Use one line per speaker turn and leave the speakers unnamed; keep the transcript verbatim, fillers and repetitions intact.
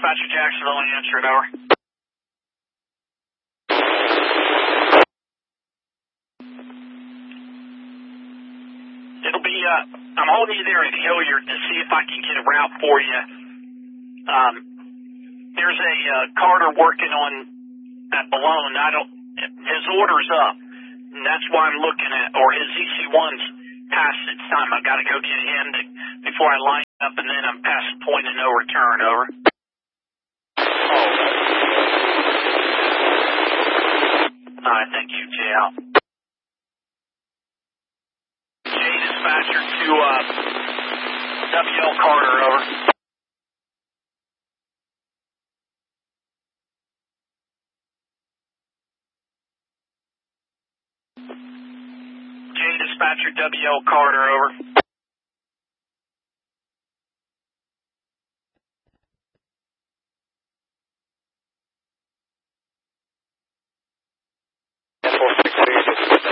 Dispatcher Jacksonville, answering, over. It'll be, uh, I'm holding you there at Hilliard to see if I can get a route for you. Um, there's a, uh, Carter working on at Balone. I don't, his order's up, and that's why I'm looking at, or his E C one's past its time. I gotta go get him to, before I line up, and then I'm past the point of no return, over. Alright, thank you, J L. J Dispatcher to, uh, W L Carter, over. J Dispatcher W L Carter, over.